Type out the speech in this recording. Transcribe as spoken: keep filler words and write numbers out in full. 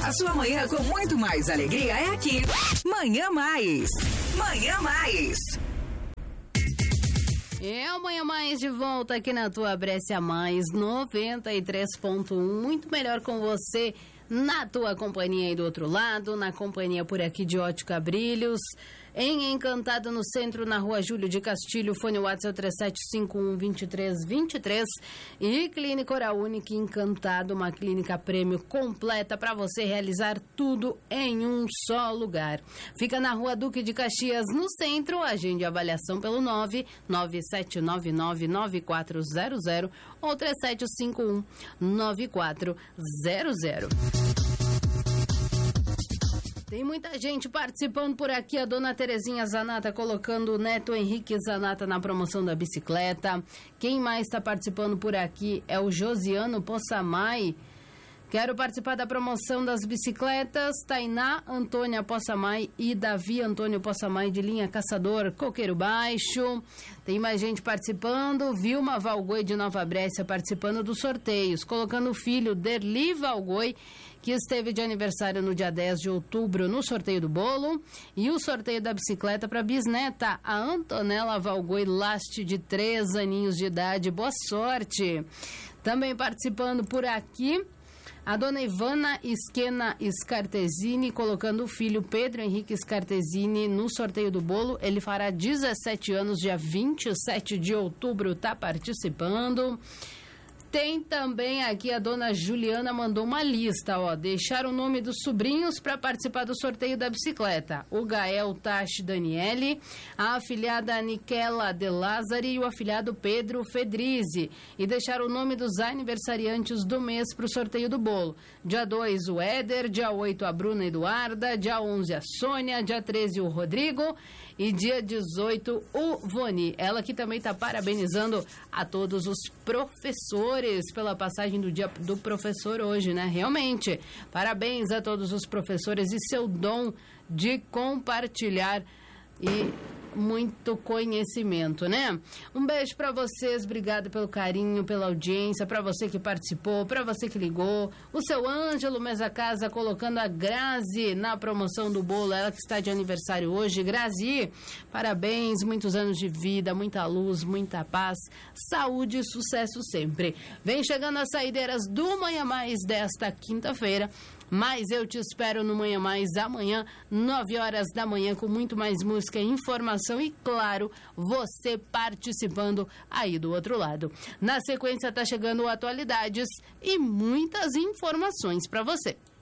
A sua manhã com muito mais alegria é aqui. Manhã Mais. Manhã Mais. É o Manhã Mais de volta aqui na tua Brescia Mais noventa e três ponto um. Muito melhor com você na tua companhia aí do outro lado, na companhia por aqui de Ótica Brilhos, em Encantado no centro, na rua Júlio de Castilho, fone WhatsApp três sete cinco um, dois três dois três, e Clínica Oral Única Encantado, uma clínica prêmio completa para você realizar tudo em um só lugar. Fica na rua Duque de Caxias, no centro. Agende avaliação pelo nove nove sete nove nove nove quatro zero zero ou três sete cinco um, nove quatro zero zero. Tem muita gente participando por aqui. A dona Terezinha Zanata colocando o neto Henrique Zanata na promoção da bicicleta. Quem mais está participando por aqui é o Josiano Possamay. Quero participar da promoção das bicicletas. Tainá Antônia Possamay e Davi Antônio Possamay de linha Caçador, Coqueiro Baixo. Tem mais gente participando. Vilma Valgoi de Nova Brécia participando dos sorteios, colocando o filho Derli Valgoi, que esteve de aniversário no dia dez de outubro no sorteio do bolo, e o sorteio da bicicleta para bisneta, a Antonella Valgoi Laste, de três aninhos de idade. Boa sorte! Também participando por aqui a dona Ivana Esquena Scartesini, colocando o filho Pedro Henrique Scartesini no sorteio do bolo. Ele fará dezessete anos, dia vinte e sete de outubro, está participando. Tem também aqui a dona Juliana, mandou uma lista, ó, deixar o nome dos sobrinhos para participar do sorteio da bicicleta. O Gael Tachi Daniele, a afilhada Niquela De Lázari e o afilhado Pedro Fedrizi. E deixar o nome dos aniversariantes do mês para o sorteio do bolo. Dia dois, o Éder, dia oito, a Bruna Eduarda, dia onze, a Sônia, dia treze, o Rodrigo e dia dezoito, o Voni. Ela que também está parabenizando a todos os professores pela passagem do dia do professor hoje, né? Realmente, parabéns a todos os professores e seu dom de compartilhar e muito conhecimento, né? Um beijo para vocês, obrigado pelo carinho, pela audiência, para você que participou, para você que ligou. O seu Ângelo Mesa Casa colocando a Grazi na promoção do bolo, ela que está de aniversário hoje. Grazi, parabéns, muitos anos de vida, muita luz, muita paz, saúde e sucesso sempre. Vem chegando as saideiras do Manhã Mais desta quinta-feira, mas eu te espero no Manhã Mais amanhã, nove horas da manhã, com muito mais música, informação e, claro, você participando aí do outro lado. Na sequência tá chegando atualidades e muitas informações para você.